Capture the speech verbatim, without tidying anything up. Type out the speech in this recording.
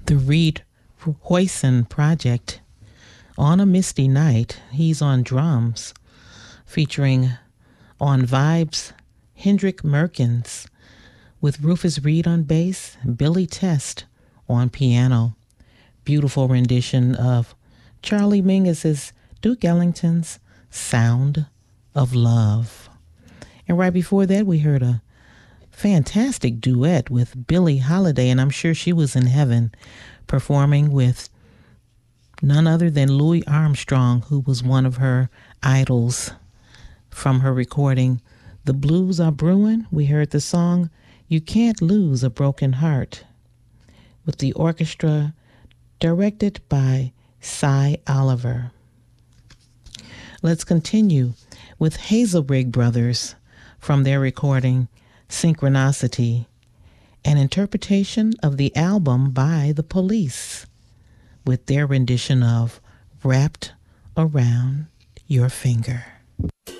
the Reed Hoyson Project. On a Misty Night, he's on drums, featuring on vibes Hendrik Merkins, with Rufus Reed on bass, Billy Test on piano. Beautiful rendition of Charlie Mingus's Duke Ellington's Sound of Love. And right before that, we heard a fantastic duet with Billie Holiday, and I'm sure she was in heaven performing with none other than Louis Armstrong, who was one of her idols. From her recording, The Blues Are Brewing, we heard the song You Can't Lose a Broken Heart, with the orchestra directed by Cy Oliver. Let's continue with Hazelbrigg Brothers from their recording Synchronicity, an interpretation of the album by The Police, with their rendition of Wrapped Around Your Finger.